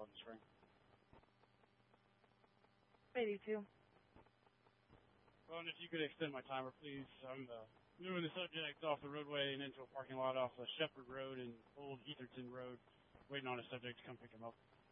Pleasant Spring. 82. Well, and if you could extend my timer, please. I'm moving the subject off the roadway and into a parking lot off Shepherd Road and Old Etherton Road, waiting on a subject to come pick him up.